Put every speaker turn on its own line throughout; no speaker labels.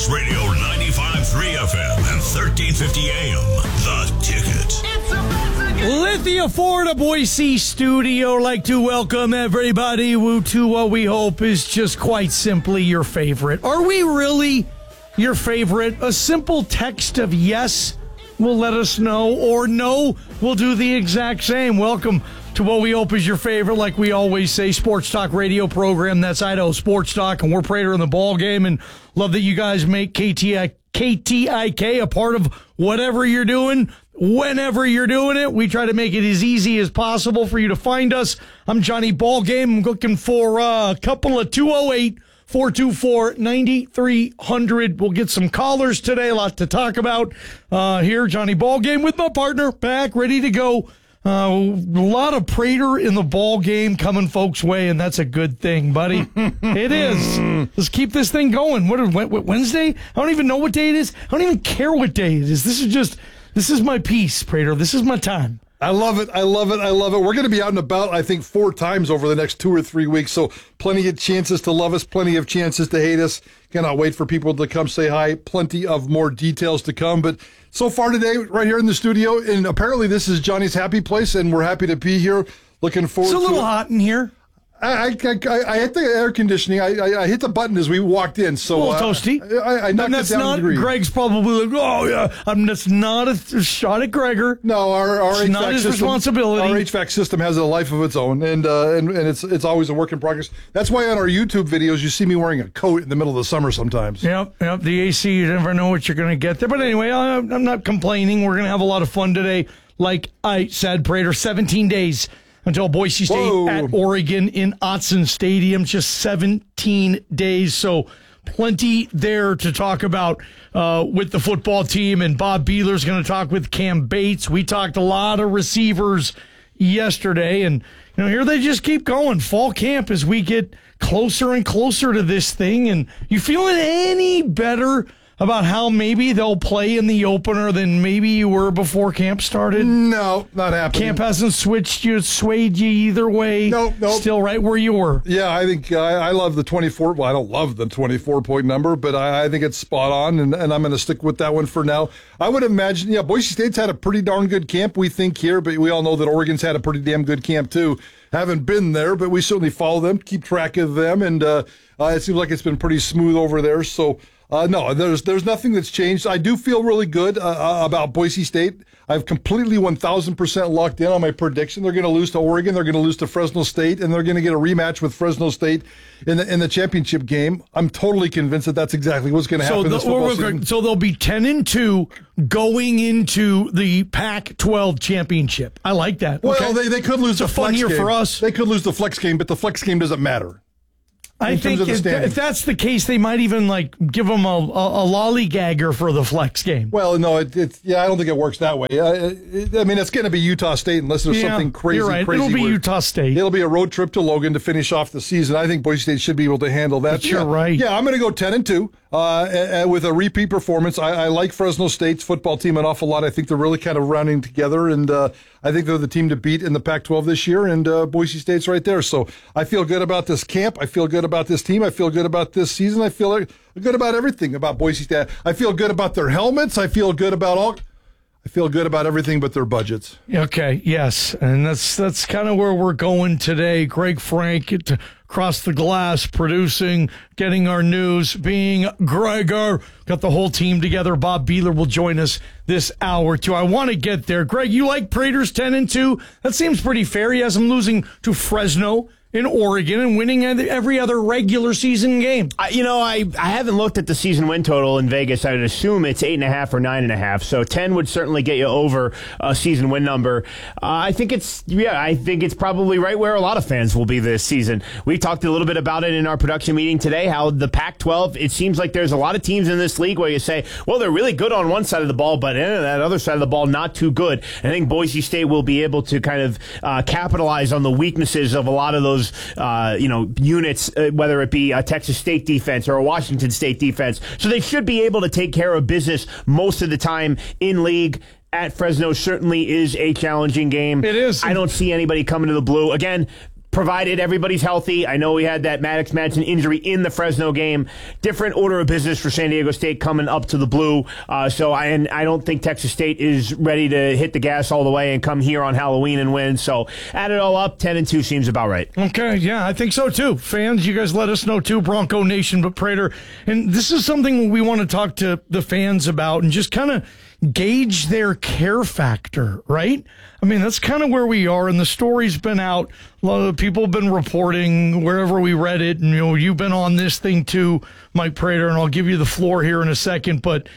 Sports Radio 95.3 FM and 1350 AM. The Ticket.
Lithia Florida Boise studio. Like to welcome everybody to what we hope is just quite simply your favorite. Are we really your favorite? A simple text of yes will let us know, or no will do the exact same. Welcome to what we hope is your favorite, like we always say, sports talk radio program. That's Idaho Sports Talk, and we're Prater in the ball game, and love that you guys make KTIK a part of whatever you're doing, whenever you're doing it. We try to make it as easy as possible for you to find us. I'm Johnny Ballgame. I'm looking for a couple of 208-424-9300. We'll get some callers today. A lot to talk about here. Johnny Ballgame with my partner, back, ready to go. A lot of Prater in the ball game coming folks' way, and that's a good thing, buddy. It is. Let's keep this thing going. What Wednesday? I don't even know what day it is. I don't even care what day it is. This is my piece, Prater. This is my time.
I love it. I love it. I love it. We're going to be out and about, I think, 4 times over the next 2 or 3 weeks. So plenty of chances to love us, plenty of chances to hate us. Cannot wait for people to come say hi. Plenty of more details to come. But so far today, right here in the studio, and apparently this is Johnny's happy place, and we're happy to be here. Looking forward to it.
It's a little hot in here.
I hit the air conditioning. I hit the button as we walked in. So
a little toasty.
I knocked it down a degree.
Greg's probably like, oh yeah, that's not a shot at Gregor.
No, our HVAC
not his
system,
responsibility.
Our HVAC system has a life of its own, and it's always a work in progress. That's why on our YouTube videos you see me wearing a coat in the middle of the summer sometimes.
Yep. The AC, you never know what you're going to get there. But anyway, I'm not complaining. We're going to have a lot of fun today. Like I said, Prater, 17 days until Boise State at Oregon in Autzen Stadium. Just 17 days, so plenty there to talk about with the football team. And Bob Beeler's going to talk with Cam Bates. We talked a lot of receivers yesterday, and here they just keep going. Fall camp as we get closer and closer to this thing. And you feeling any better about how maybe they'll play in the opener than maybe you were before camp started?
No, not happening.
Camp hasn't swayed you either way.
No.
Still right where you were.
Yeah, I think I love the 24. Well, I don't love the 24-point number, but I think it's spot on, and I'm going to stick with that one for now. I would imagine, Boise State's had a pretty darn good camp, we think, here, but we all know that Oregon's had a pretty damn good camp, too. Haven't been there, but we certainly follow them, keep track of them, and it seems like it's been pretty smooth over there, so... no, there's nothing that's changed. I do feel really good about Boise State. I've completely 1,000% locked in on my prediction. They're going to lose to Oregon. They're going to lose to Fresno State, and they're going to get a rematch with Fresno State in the championship game. I'm totally convinced that that's exactly what's going to happen this football season.
So they'll be 10-2 going into the Pac-12 championship. I like that.
Well,
okay.
they could lose the flex game.
It's a fun year for us.
They could lose the flex game, but the flex game doesn't matter.
I think if that's the case, they might even give them a lollygagger for the flex game.
Well, no, I don't think it works that way. It's going to be Utah State unless there's something crazy.
You're right.
Crazy.
It'll be Utah State.
It'll be a road trip to Logan to finish off the season. I think Boise State should be able to handle that.
But you're right.
Yeah, I'm going to go 10-2 with a repeat performance. I like Fresno State's football team an awful lot. I think they're really kind of rounding together, and I think they're the team to beat in the Pac-12 this year, and Boise State's right there. So I feel good about this camp. I feel good about this team. I feel good about this season. I feel good about everything about Boise State. I feel good about their helmets. I feel good about everything but their budgets.
Okay, yes, and that's kind of where we're going today. Greg Frank across the glass, producing, getting our news, being Gregor. Got the whole team together. Bob Beeler will join us this hour, too. I want to get there. Greg, you like Prater's 10-2? That seems pretty fair. He has them losing to Fresno in Oregon and winning every other regular season game.
I haven't looked at the season win total in Vegas. I'd assume it's 8.5 or 9.5. So 10 would certainly get you over a season win number. I think it's probably right where a lot of fans will be this season. We talked a little bit about it in our production meeting today, how the Pac-12, it seems like there's a lot of teams in this league where you say, well, they're really good on one side of the ball, but that other side of the ball, not too good. I think Boise State will be able to kind of capitalize on the weaknesses of a lot of those units, whether it be a Texas State defense or a Washington State defense. So they should be able to take care of business most of the time in league. At Fresno certainly is a challenging game.
It is.
I don't see anybody coming to the blue. Again, provided everybody's healthy. I know we had that Maddox Madsen injury in the Fresno game. Different order of business for San Diego State coming up to the blue. So I don't think Texas State is ready to hit the gas all the way and come here on Halloween and win. So add it all up, 10-2 seems about right.
Okay, yeah, I think so too. Fans, you guys let us know too, Bronco Nation, but Prater. And this is something we want to talk to the fans about and just kind of gauge their care factor, right? I mean, that's kind of where we are, and the story's been out. A lot of people have been reporting wherever we read it, and you've been on this thing too, Mike Prater, and I'll give you the floor here in a second. But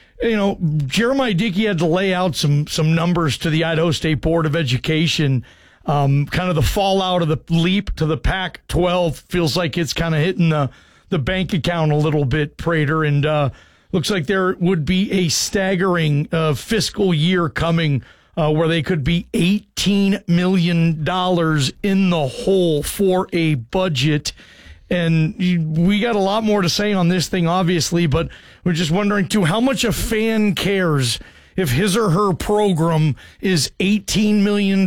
Jeremiah Dickey had to lay out some numbers to the Idaho State Board of Education. Kind of the fallout of the leap to the Pac-12 feels like it's kind of hitting the bank account a little bit, Prater, and looks like there would be a staggering fiscal year coming where they could be $18 million in the hole for a budget. And we got a lot more to say on this thing, obviously, but we're just wondering, too, how much a fan cares if his or her program is $18 million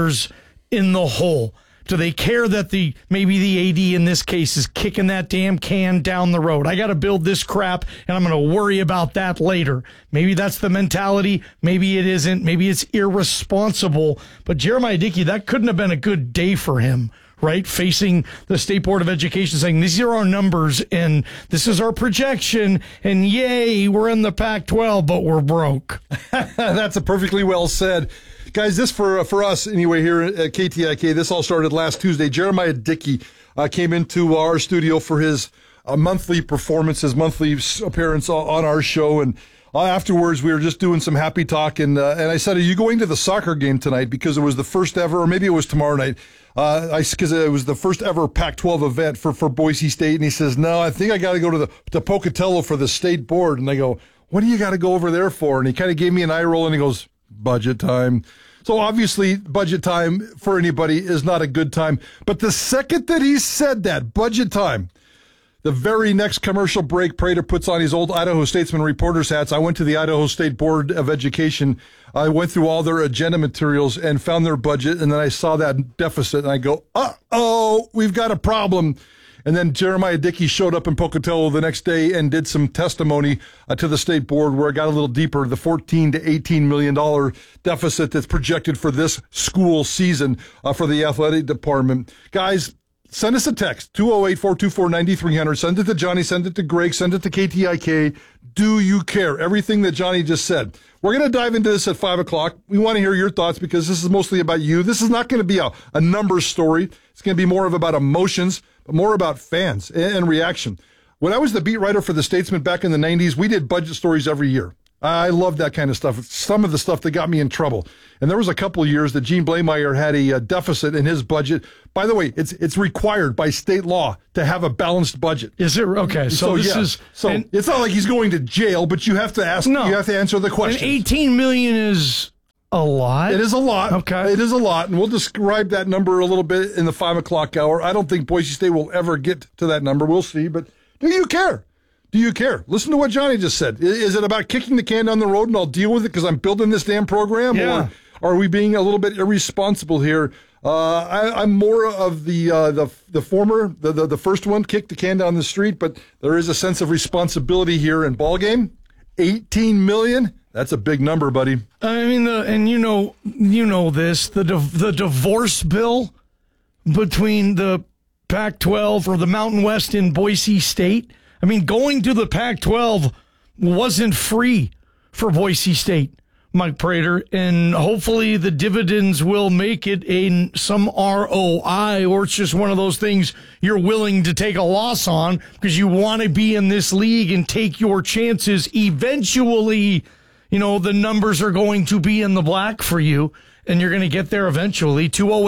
in the hole. Do they care that maybe the AD in this case is kicking that damn can down the road? I got to build this crap, and I'm going to worry about that later. Maybe that's the mentality. Maybe it isn't. Maybe it's irresponsible. But Jeremiah Dickey, that couldn't have been a good day for him, right? Facing the State Board of Education saying, these are our numbers, and this is our projection, and yay, we're in the Pac-12, but we're broke.
That's a perfectly well said. Guys, this for us anyway here at KTIK, this all started last Tuesday. Jeremiah Dickey came into our studio for his monthly performance, his monthly appearance on our show. And afterwards, we were just doing some happy talk. And I said, are you going to the soccer game tonight? Because it was the first ever, or maybe it was tomorrow night. Because it was the first ever Pac-12 event for Boise State. And he says, no, I think I got to go to Pocatello for the state board. And I go, what do you got to go over there for? And he kind of gave me an eye roll and he goes, budget time. So obviously, budget time for anybody is not a good time. But the second that he said that, budget time, the very next commercial break, Prater puts on his old Idaho Statesman reporter's hats. I went to the Idaho State Board of Education. I went through all their agenda materials and found their budget. And then I saw that deficit and I go, uh-oh, we've got a problem. And then Jeremiah Dickey showed up in Pocatello the next day and did some testimony to the state board where it got a little deeper, the $14 to $18 million deficit that's projected for this school season for the athletic department. Guys, send us a text, 208-424-9300. Send it to Johnny, send it to Greg, send it to KTIK. Do you care? Everything that Johnny just said. We're going to dive into this at 5 o'clock. We want to hear your thoughts because this is mostly about you. This is not going to be a numbers story. It's going to be more about emotions, but more about fans and reaction. When I was the beat writer for the Statesman back in the 90s, we did budget stories every year. I love that kind of stuff. It's some of the stuff that got me in trouble. And there was a couple of years that Gene Blameyer had a deficit in his budget. By the way, it's required by state law to have a balanced budget.
Is it? Okay. So
it's not like he's going to jail, but you have to ask. No, you have to answer the question.
And $18 million is a lot.
It is a lot.
Okay.
It is a lot. And we'll describe that number a little bit in the 5 o'clock hour. I don't think Boise State will ever get to that number. We'll see. But do you care? Do you care? Listen to what Johnny just said. Is it about kicking the can down the road and I'll deal with it because I'm building this damn program?
Yeah.
Or are we being a little bit irresponsible here? I'm more of the former, the first one, kick the can down the street, but there is a sense of responsibility here in ball game. $18 million? That's a big number, buddy.
I mean, and you know this, the divorce bill between the Pac-12 or the Mountain West and Boise State. I mean, going to the Pac-12 wasn't free for Boise State, Mike Prater, and hopefully the dividends will make it some ROI, or it's just one of those things you're willing to take a loss on because you want to be in this league and take your chances. Eventually, the numbers are going to be in the black for you, and you're going to get there eventually.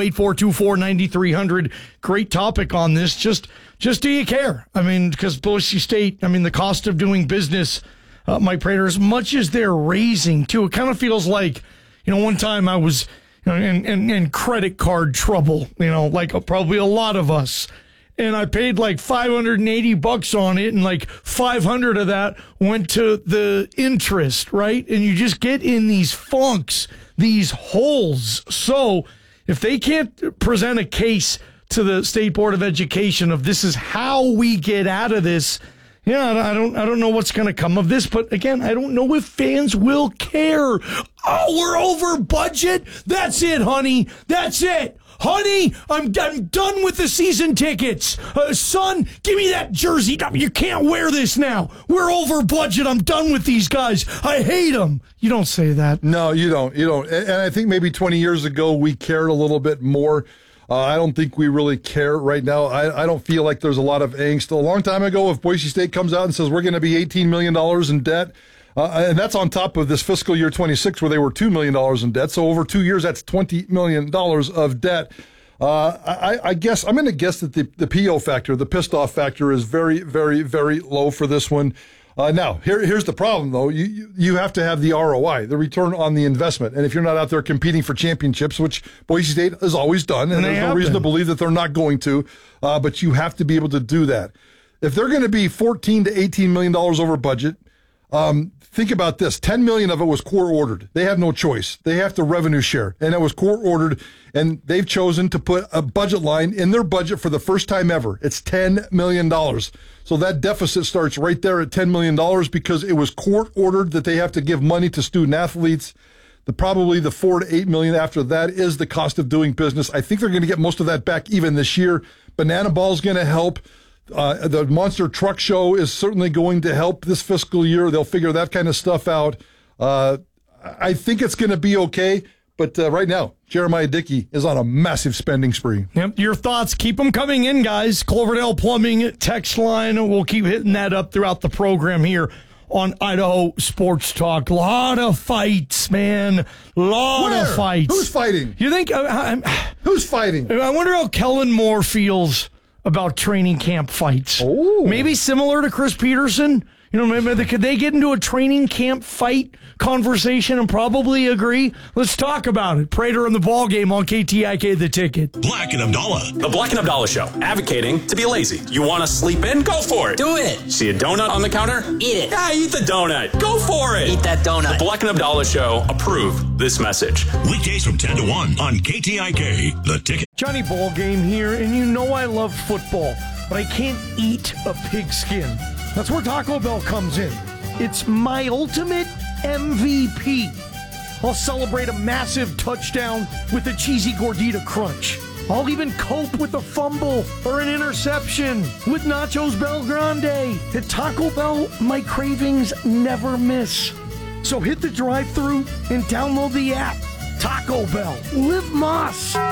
208-424-9300. Great topic on this. Just do you care? I mean, because Boise State, the cost of doing business, Mike Prater, as much as they're raising, too, it kind of feels like, one time I was in credit card trouble, like probably a lot of us. And I paid like $580 on it, and like 500 of that went to the interest, right? And you just get in these funks, these holes. So if they can't present a case to the State Board of Education of this is how we get out of this. Yeah, I don't know what's going to come of this, but again, I don't know if fans will care. Oh, we're over budget? That's it, honey. That's it. Honey, I'm done with the season tickets. Son, give me that jersey. You can't wear this now. We're over budget. I'm done with these guys. I hate them. You don't say that.
No, you don't. You don't. And I think maybe 20 years ago we cared a little bit more. I don't think we really care right now. I don't feel like there's a lot of angst. A long time ago, if Boise State comes out and says we're going to be $18 million in debt, and that's on top of this fiscal year 26 where they were $2 million in debt. So over 2 years, that's $20 million of debt. I guess I'm going to guess that the PO factor, the pissed off factor, is very, very, very low for this one. Now, here's the problem, though. You have to have the ROI, the return on the investment. And if you're not out there competing for championships, which Boise State has always done, and there's no reason to believe that they're not going to, but you have to be able to do that. If they're going to be $14 to $18 million over budget, think about this. $10 million of it was court ordered. They have no choice. They have to revenue share. And it was court ordered, and they've chosen to put a budget line in their budget for the first time ever. It's $10 million. So that deficit starts right there at $10 million because it was court ordered that they have to give money to student athletes. Probably the $4 to $8 million after that is the cost of doing business. I think they're going to get most of that back even this year. Banana Ball's going to help. The Monster Truck Show is certainly going to help this fiscal year. They'll figure that kind of stuff out. I think it's going to be okay. But right now, Jeremiah Dickey is on a massive spending spree.
Yep. Your thoughts, keep them coming in, guys. Cloverdale Plumbing text line. We'll keep hitting that up throughout the program here on Idaho Sports Talk. A lot of fights, man. Lot of fights.
Who's fighting?
You think?
Who's fighting?
I wonder how Kellen Moore feels about training camp fights.
Oh.
Maybe similar to Chris Peterson. You know, maybe could they get into a training camp fight conversation and probably agree? Let's talk about it. Prater in the ball game on KTIK The Ticket.
Black and Abdallah.
The Black and Abdallah Show, advocating to be lazy. You want to sleep in? Go for it.
Do it.
See a donut on the counter?
Eat it.
Yeah, eat the donut. Go for it.
Eat that donut.
The Black and Abdallah Show approve this message.
Weekdays from 10 to 1 on KTIK The Ticket.
Johnny Ball game here, and you know I love football, but I can't eat a pigskin. That's where Taco Bell comes in. It's my ultimate MVP. I'll celebrate a massive touchdown with a cheesy gordita crunch. I'll even cope with a fumble or an interception with Nachos Bel Grande. At Taco Bell, my cravings never miss. So hit the drive-thru and download the app. Taco Bell. Live Moss.